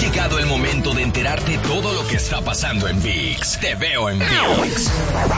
llegado el momento de enterarte todo lo que está pasando en ViX. Te veo en ViX.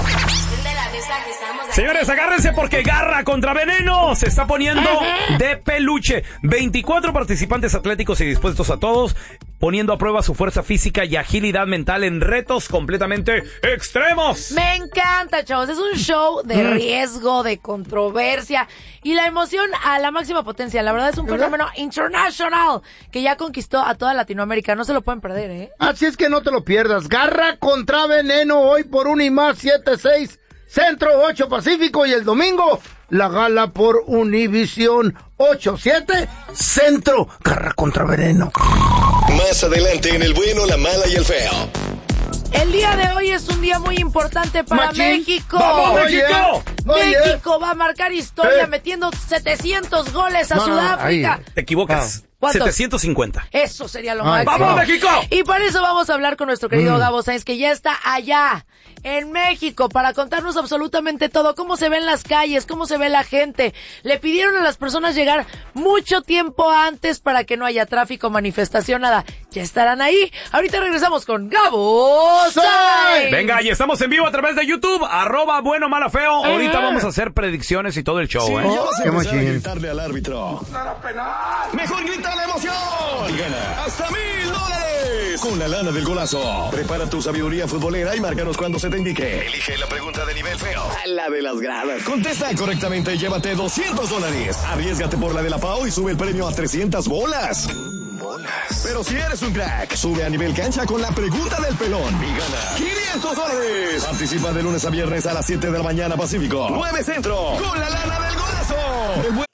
Señores, agárrense porque Garra contra Veneno se está poniendo de peluche. 24 participantes atléticos y dispuestos a todos, poniendo a prueba su fuerza física y agilidad mental en retos completamente extremos. Me encanta, chavos. Es un show de riesgo, de controversia y la emoción a la máxima potencia. La verdad es un fenómeno internacional que ya conquistó a toda Latinoamérica. No se lo pueden perder, ¿eh? Así es que no te lo pierdas. Garra contra Veneno hoy por 1 y más 7-6. Centro 8 Pacífico y el domingo la gala por Univisión 8-7 Centro. Garra contra Veneno. Más adelante en El Bueno, la Mala y el Feo. El día de hoy es un día muy importante para Machín. México. ¡Vamos, México! México va a marcar historia metiendo 700 goles a Sudáfrica. Te equivocas. ¿Cuántos? 750. Eso sería lo máximo. ¡Vamos, México! Y por eso vamos a hablar con nuestro querido Gabo Sáenz, que ya está allá, en México, para contarnos absolutamente todo. Cómo se ven las calles, cómo se ve la gente. Le pidieron a las personas llegar mucho tiempo antes para que no haya tráfico, manifestación, nada. Ya estarán ahí. Ahorita regresamos con Gabo Sáenz. Venga, y estamos en vivo a través de YouTube, @bueno, mala, feo. Ahorita vamos a hacer predicciones y todo el show, ¿eh? Ya vas a Qué empezar a machín. gritarle al árbitro. Mejor grita la emoción y gana hasta $1,000 con la lana del golazo. Prepara tu sabiduría futbolera y márcanos cuando se te indique. Elige la pregunta de nivel feo, la de las gradas. Contesta correctamente y llévate $200. Arriésgate por la de la Pau y sube el premio a 300 bolas. Pero si eres un crack, sube a nivel cancha con la pregunta del pelón y gana $500. Participa de lunes a viernes a las 7 de la mañana Pacífico, 9 Centro, con la lana del golazo.